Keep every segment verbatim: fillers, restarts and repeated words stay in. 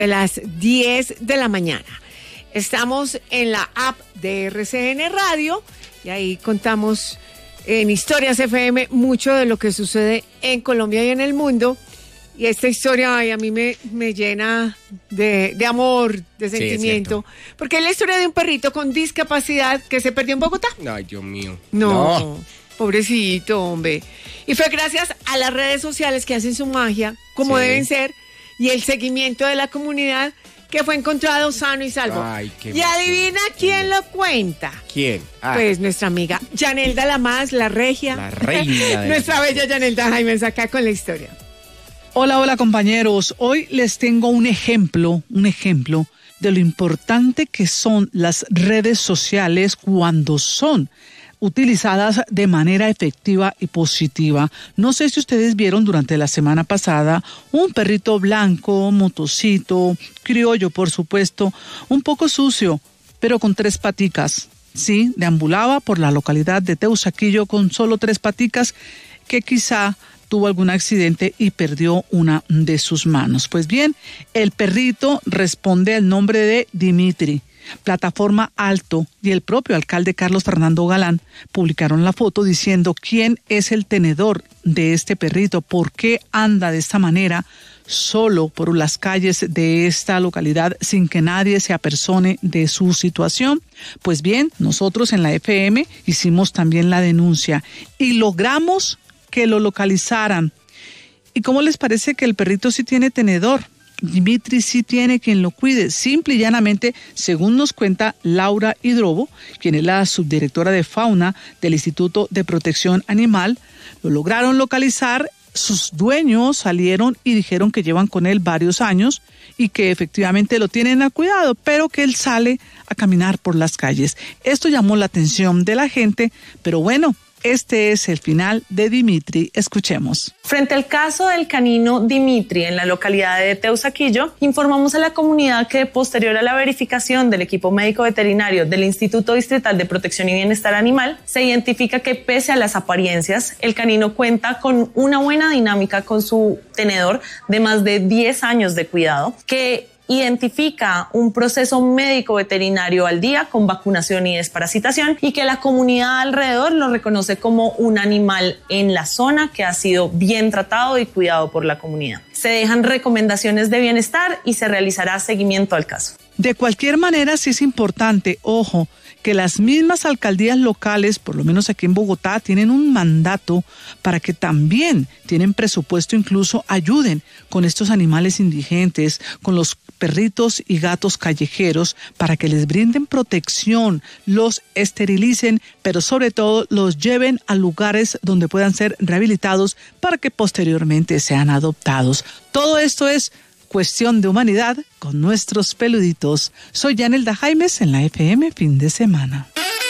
de las diez de la mañana. Estamos en la app de R C N Radio y ahí contamos en Historias F M mucho de lo que sucede en Colombia y en el mundo. Y esta historia ay, a mí me, me llena de, de amor, de sentimiento. Sí, porque es la historia de un perrito con discapacidad que se perdió en Bogotá. Ay, Dios mío. No, no, pobrecito, hombre. Y fue gracias a las redes sociales que hacen su magia, como sí. deben ser, y el seguimiento de la comunidad, que fue encontrado sano y salvo. Ay, qué y adivina quién lo cuenta. ¿Quién? Ah. Pues nuestra amiga Yanelda Lamas, la regia. La reina. Nuestra bella Yanelda Jaimes acá con la historia. Hola, hola compañeros. Hoy les tengo un ejemplo, un ejemplo de lo importante que son las redes sociales cuando son utilizadas de manera efectiva y positiva. No sé si ustedes vieron durante la semana pasada un perrito blanco, motocito, criollo por supuesto, un poco sucio, pero con tres paticas. Sí, deambulaba por la localidad de Teusaquillo con solo tres paticas que quizá tuvo algún accidente y perdió una de sus manos. Pues bien, el perrito responde al nombre de Dimitri. Plataforma Alto y el propio alcalde Carlos Fernando Galán publicaron la foto diciendo quién es el tenedor de este perrito, por qué anda de esta manera solo por las calles de esta localidad sin que nadie se apersone de su situación. Pues bien, nosotros en la F M hicimos también la denuncia y logramos que lo localizaran. ¿Y cómo les parece que el perrito sí tiene tenedor? Dimitri sí tiene quien lo cuide, simple y llanamente, según nos cuenta Laura Hidrobo, quien es la subdirectora de fauna del Instituto de Protección Animal. Lo lograron localizar, sus dueños salieron y dijeron que llevan con él varios años y que efectivamente lo tienen a cuidado, pero que él sale a caminar por las calles. Esto llamó la atención de la gente, pero bueno, este es el final de Dimitri. Escuchemos. Frente al caso del canino Dimitri en la localidad de Teusaquillo, informamos a la comunidad que posterior a la verificación del equipo médico veterinario del Instituto Distrital de Protección y Bienestar Animal, se identifica que pese a las apariencias, el canino cuenta con una buena dinámica con su tenedor de más de diez años de cuidado, que identifica un proceso médico veterinario al día con vacunación y desparasitación y que la comunidad alrededor lo reconoce como un animal en la zona que ha sido bien tratado y cuidado por la comunidad. Se dejan recomendaciones de bienestar y se realizará seguimiento al caso. De cualquier manera, sí es importante, ojo, que las mismas alcaldías locales, por lo menos aquí en Bogotá, tienen un mandato para que también tienen presupuesto, incluso ayuden con estos animales indigentes, con los perritos y gatos callejeros, para que les brinden protección, los esterilicen, pero sobre todo los lleven a lugares donde puedan ser rehabilitados para que posteriormente sean adoptados. Todo esto es cuestión de humanidad con nuestros peluditos. Soy Yanelda Jaimes en la F M Fin de Semana.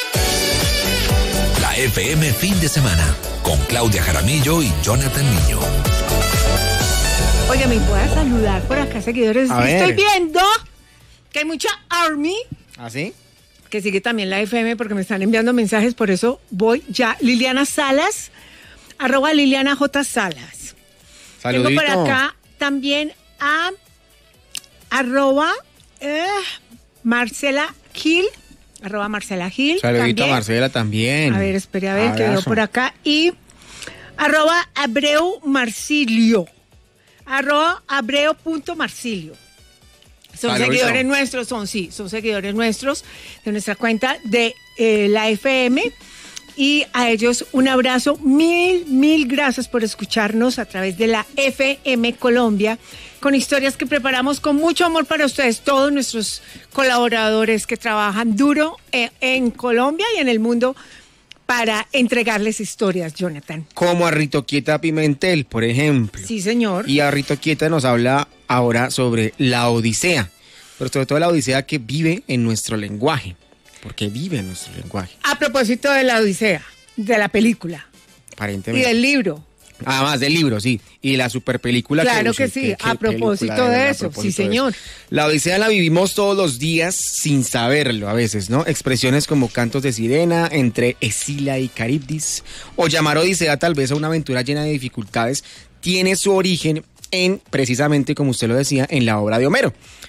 La F M Fin de Semana con Claudia Jaramillo y Jonathan Niño. Oye, ¿me puedes saludar por acá, seguidores? A Estoy ver. viendo que hay mucha Army. ¿Ah, sí? Que sigue también la F M porque me están enviando mensajes, por eso voy ya. Liliana Salas, arroba Liliana J. Salas. Saludito. Tengo por acá también a arroba eh, Marcela Gil, arroba Marcela Gil. Saludito también. a Marcela también. A ver, espere a ver, Abrazo. que veo por acá. Y arroba Abreu Marsilio, arroba Abreu punto Marsilio. Son Saludito. seguidores nuestros, son sí, son seguidores nuestros de nuestra cuenta de eh, la F M. Y a ellos un abrazo, mil, mil gracias por escucharnos a través de la F M Colombia, con historias que preparamos con mucho amor para ustedes, todos nuestros colaboradores que trabajan duro en, en Colombia y en el mundo para entregarles historias, Jonathan. Como a Rito Quieta Pimentel, por ejemplo. Sí, señor. Y a Rito Quieta nos habla ahora sobre la odisea, pero sobre todo la odisea que vive en nuestro lenguaje. Porque vive en nuestro lenguaje. A propósito de la Odisea, de la película. Aparentemente. Y del libro. Además del libro, sí. Y la super película. Claro que, que sí, que, que a propósito película, de verdad, eso, a propósito sí de señor. eso. La Odisea la vivimos todos los días sin saberlo a veces, ¿no? Expresiones como cantos de sirena entre Escila y Caribdis, o llamar Odisea tal vez a una aventura llena de dificultades, tiene su origen en, precisamente como usted lo decía, en la obra de Homero.